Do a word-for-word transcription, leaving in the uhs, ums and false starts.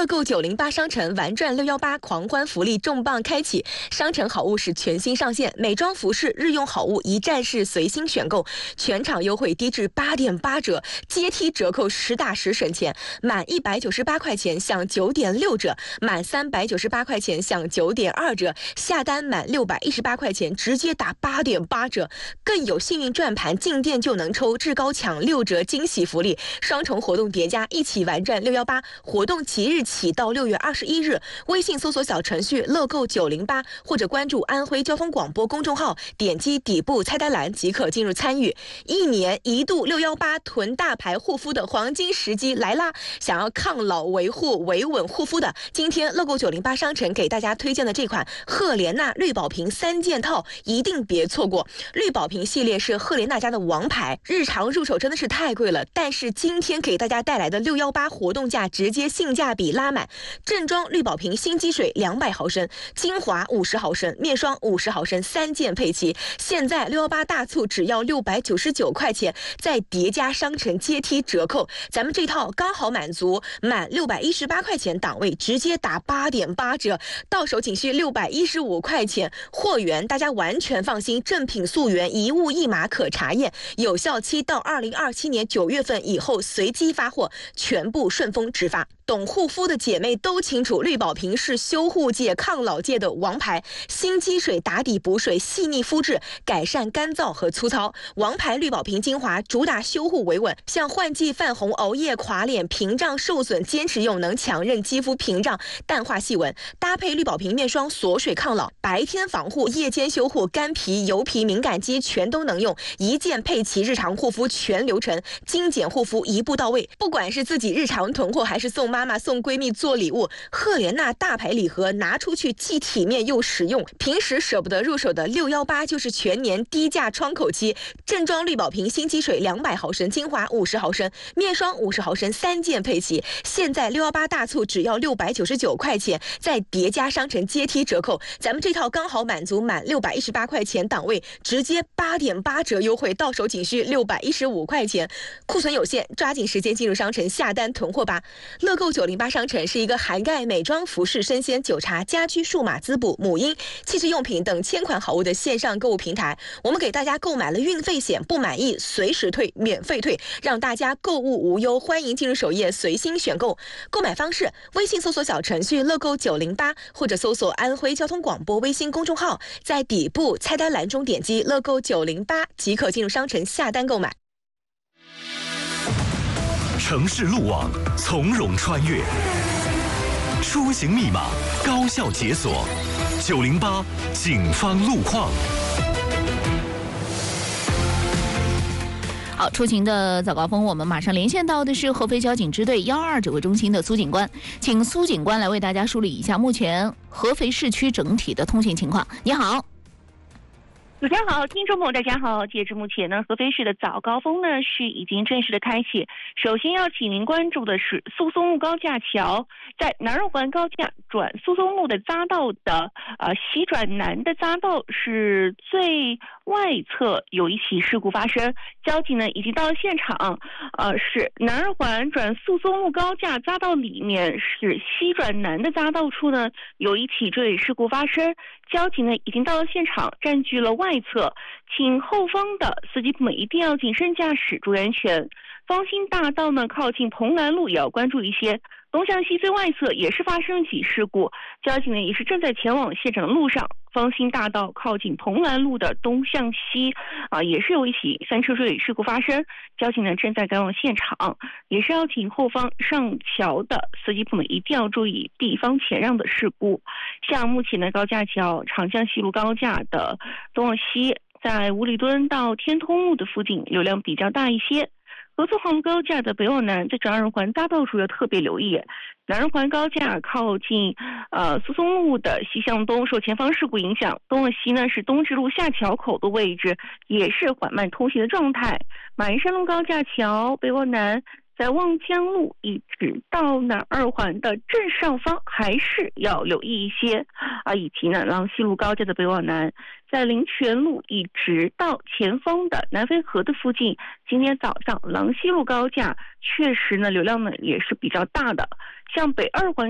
乐购九零八商城玩转六一八狂欢福利重磅开启，商城好物是全新上线，美妆服饰、日用好物一站式随心选购，全场优惠低至八点八折，阶梯折扣实打实省钱，满一百九十八块钱享九点六折，满三百九十八块钱享九点二折，下单满六百一十八块钱直接打八点八折，更有幸运转盘进店就能抽至高抢六折惊喜福利，双重活动叠加，一起玩转六一八。活动即日起到六月二十一日，微信搜索小程序乐购九零八或者关注安徽交通广播公众号，点击底部菜单栏即可进入参与。一年一度六一八囤大牌护肤的黄金时机来啦！想要抗老维护维稳护肤的，今天乐购九零八商城给大家推荐的这款赫莲娜绿宝瓶三件套一定别错过。绿宝瓶系列是赫莲娜家的王牌，日常入手真的是太贵了，但是今天给大家带来的六一八活动价直接性价比拉满。正装绿宝瓶新积水两百毫升，精华五十毫升，面霜五十毫升，三件配齐。现在六一八大促只要六百九十九块钱，再叠加商城阶梯折扣，咱们这套刚好满足满六百一十八块钱档位，直接打八点八折，到手仅需六百一十五块钱。货源大家完全放心，正品溯源，一物一码可查验，有效期到二零二七年九月份以后随机发货，全部顺丰直发。懂护肤的姐妹都清楚，绿宝瓶是修护界、抗老界的王牌，新积水打底补水，细腻肤质，改善干燥和粗糙。王牌绿宝瓶精华主打修护维稳，像换季泛红、熬夜垮脸、屏障受损，坚持用能强韧肌肤屏障，淡化细纹。搭配绿宝瓶面霜锁水抗老，白天防护，夜间修护，干皮、油皮、敏感肌全都能用，一键配齐日常护肤全流程，精简护肤一步到位。不管是自己日常囤货，还是送妈妈送闺蜜做礼物，赫莲娜大牌礼盒拿出去既体面又实用，平时舍不得入手的六一八就是全年低价窗口期。正装绿宝瓶新积水两百毫升，精华五十毫升，面霜五十毫升，三件配齐。现在六一八大促只要六百九十九块钱，再叠加商城阶梯折扣，咱们这套刚好满足满六百一十八块钱档位，直接八点八折优惠，到手仅需六百一十五块钱。库存有限，抓紧时间进入商城下单囤货吧。乐购九零八商城是一个涵盖美妆、服饰、生鲜、酒茶、家居、数码滋补、母婴、汽车用品等千款好物的线上购物平台。我们给大家购买了运费险，不满意随时退，免费退，让大家购物无忧。欢迎进入首页随心选购。购买方式：微信搜索小程序乐购九零八，或者搜索安徽交通广播微信公众号，在底部菜单栏中点击乐购九零八即可进入商城下单购买。 城市路网从容穿越，出行密码高效解锁。九零八警方路况。 好，出行的早高峰，我们马上连线到的是合肥交警支队幺二指挥中心的苏警官，请苏警官来为大家梳理一下目前合肥市区整体的通行情况。你好。 主持人好，听众朋友大家好。截至目前呢，合肥市的早高峰呢是已经正式的开启。首先要请您关注的是苏松路高架桥，在南二环高架转苏松路的匝道的呃西转南的匝道是最外侧有一起事故发生，交警呢已经到了现场。呃，是南二环转苏松路高架匝道里面是西转南的匝道处呢有一起坠毁事故发生，交警呢已经到了现场，占据了外侧，请后方的司机朋友一定要谨慎驾驶，注意安全。方兴大道呢靠近蓬莱路也要关注一些，东向西最外侧也是发生了起事故，交警呢也是正在前往现场的路上。方兴大道靠近蓬莱路的东向西啊，也是有一起三车坠毁事故发生，交警呢正在赶往现场，也是要请后方上桥的司机朋友一定要注意地方前让的事故。像目前的高架桥长江西路高架的东往西，在五里墩到天通路的附近流量比较大一些。合作航路高架的北往南，在转二环匝道处要特别留意。南二环高架靠近呃苏松路的西向东，受前方事故影响，东往西呢是东直路下桥口的位置也是缓慢通行的状态。马鞍山路高架桥北往南，在望江路一直到南二环的正上方还是要留意一些啊，以及呢郎西路高架的北往南，在林泉路一直到前方的南淝河的附近，今天早上郎西路高架确实呢流量呢也是比较大的，像北二环